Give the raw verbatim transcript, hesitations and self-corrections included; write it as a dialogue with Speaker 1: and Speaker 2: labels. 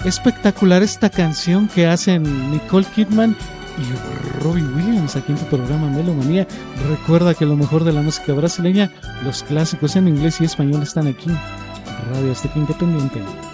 Speaker 1: espectacular esta canción que hacen Nicole Kidman y Robbie Williams aquí en tu programa Melomanía. Recuerda que lo mejor de la música brasileña, los clásicos en inglés y español están aquí, Radio Azteca Independiente.